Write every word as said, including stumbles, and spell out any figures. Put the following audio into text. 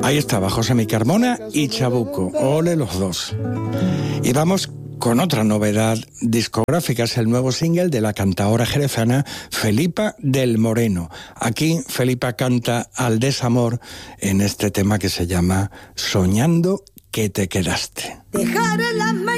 Ahí estaba José Mi Carmona y Chabuco, ole los dos. Y vamos con otra novedad discográfica, es el nuevo single de la cantaora jerezana Felipa del Moreno. Aquí Felipa canta al desamor en este tema que se llama Soñando que te quedaste. Dejar la